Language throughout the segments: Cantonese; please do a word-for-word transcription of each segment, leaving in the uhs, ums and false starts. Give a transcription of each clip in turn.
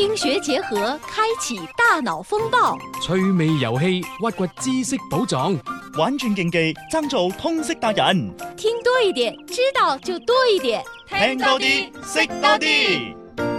听学结合，开启大腦風暴， 趣味遊戲，挖掘知識寶藏， 玩轉競技，爭做通識達人。 聽多一點，知道就多一點， 聽多啲，識多啲。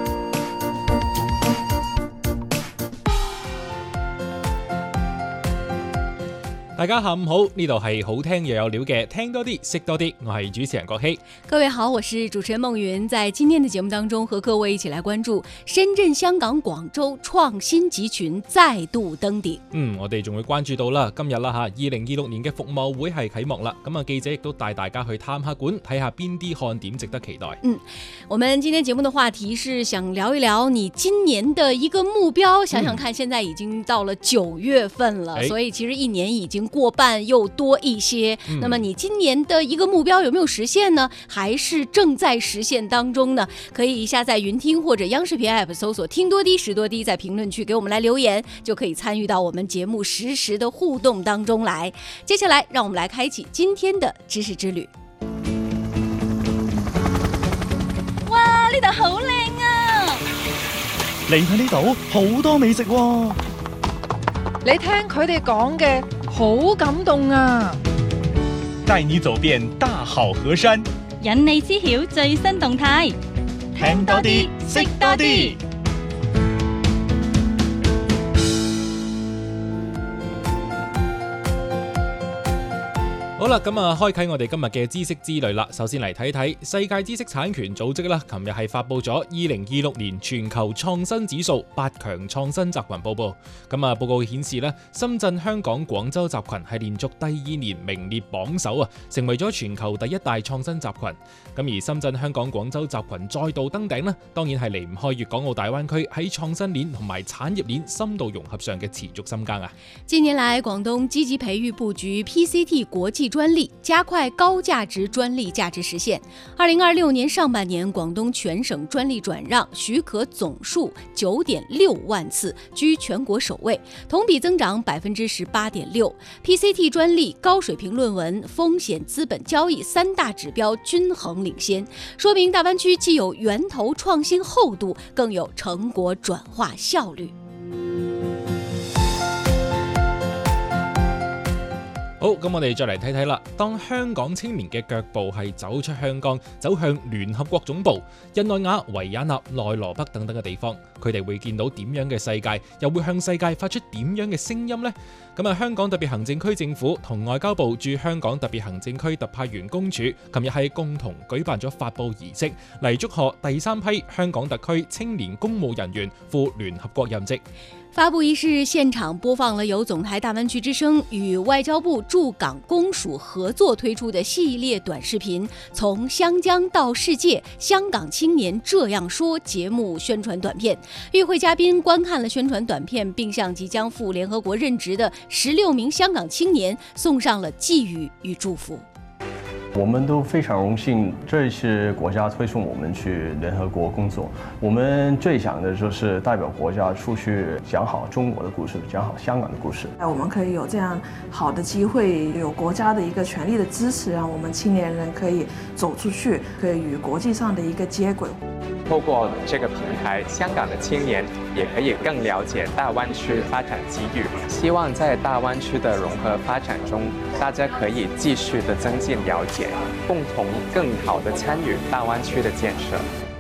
大家下午好，呢度係好聽又有料嘅，聽多啲識多啲，我係主持人郭希。 各位好，我是主持人孟云，在今天的節目當中和各位一起來關注深圳、香港、廣州創新集群再度登頂。 嗯，我哋仲會關注到啦，今日啦吓，二零二六年嘅服貿會係啟幕啦，咁啊記者亦都帶大家去探下館，睇下邊啲看點值得期待。 嗯，我們今天節目的話題是想聊一聊你今年的一個目標，想想看，現在已經到了九月份了，嗯、所以其實一年已經過半又多一些、嗯、那麼你今年的一個目標有沒有實現呢？還是正在實現當中呢？可以一下在雲聽或者央視頻 app 搜索聽多啲識多啲，在評論區給我們來留言，就可以參與到我們節目實時的互動當中來。接下來讓我們來開啟今天的知識之旅。哇，呢度好靚啊！ 嚟睇呢度好多美食喎。 你聽佢哋講嘅好感動啊！ 帶你走遍大好河山， 引你知曉最新動態， 聽多啲，識多啲。 好啦，咁啊，開啟我哋今日嘅知識之旅啦。首先嚟睇睇世界知識產權組織啦，琴日係發布咗二零二六年全球創新指數八強創新集群報告。咁啊，報告顯示咧，深圳、香港、廣州集群係連續第二年名列榜首啊，成為咗全球第一大創新集群。咁而深圳、香港、廣州集群再度登頂呢，當然係離唔開粵港澳大灣區喺創新鏈同埋產業鏈深度融合上嘅持續深耕啊。 近年來，廣東積極培育佈局 P C T 國際專利，加快高價值專利價值實現。二零二六年上半年，廣東全省專利轉讓許可總數九點六萬次，居全國首位，同比增長百分之十八點六。P C T 專利、高水平論文、風險資本交易三大指標均衡領先，說明大灣區既有源頭創新厚度，更有成果轉化效率。 好，咁我哋再嚟睇睇啦。當香港青年嘅腳步係走出香港，走向聯合國總部、日內瓦、維也納、內羅畢等等嘅地方，佢哋會見到點樣嘅世界，又會向世界發出點樣嘅聲音呢？咁啊，香港特別行政區政府同外交部駐香港特別行政區特派員公署，琴日係共同舉辦咗發佈儀式，嚟祝賀第三批香港特區青年公務人員赴聯合國任職。 發佈儀式現場播放了由總台大灣區之聲與外交部駐港公署合作推出的系列短視頻，從湘江到世界，香港青年這樣說節目宣傳短片。與會嘉賓觀看了宣傳短片，並向即將赴聯合國任職的十六名香港青年送上了寄語與祝福。 我們都非常榮幸，這是國家推送我們去聯合國工作。我們最想的就是代表國家出去講好中國的故事，講好香港的故事。 我們可以有這樣好的機會，有國家的一個全力的支持，讓我們青年人可以走出去，可以與國際上的一個接軌。 透過這個平台，香港的青年也可以更了解大灣區發展機遇。希望在大灣區的融合發展中，大家可以繼續的增進了解，共同更好的參與大灣區的建設。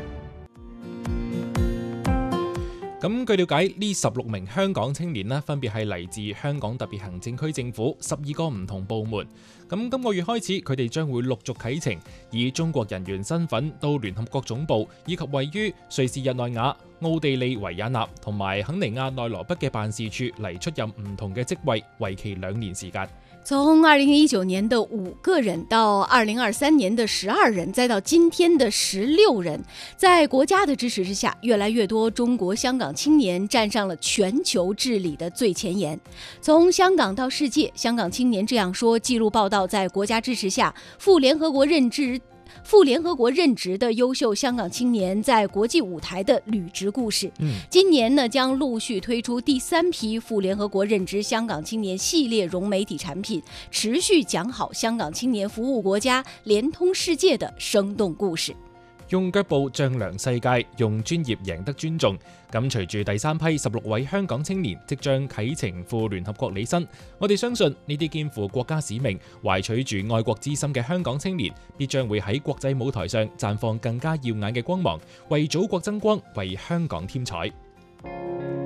咁據了解，呢十六名香港青年呢，分別係嚟自香港特別行政區政府十二個唔同部門。咁今個月開始，佢哋將會陸續啟程，以中國人員身份到聯合國總部，以及位於瑞士日內瓦、奧地利維也納同埋肯尼亞內羅畢嘅辦事處嚟出任唔同嘅職位，為期兩年時間。 從二零一九年的五個人到二零二三年的十二人，再到今天的十六人，在國家的支持之下，越來越多中國香港青年站上了全球治理的最前沿。從香港到世界，香港青年這樣說記錄報道在國家支持下赴聯合國任職赴聯合國任職的優秀香港青年在國際舞台的履職故事。嗯，今年呢將陸續推出第三批赴聯合國任職香港青年系列融媒體產品，持續講好香港青年服務國家、連通世界的生動故事。 用腳步丈量世界，用專業贏得尊重。咁隨住第三批十六位香港青年即將啟程赴聯合國履新，我哋相信呢啲肩負國家使命、懷取住愛國之心嘅香港青年，必將會喺國際舞台上綻放更加耀眼嘅光芒，為祖國爭光，為香港添彩。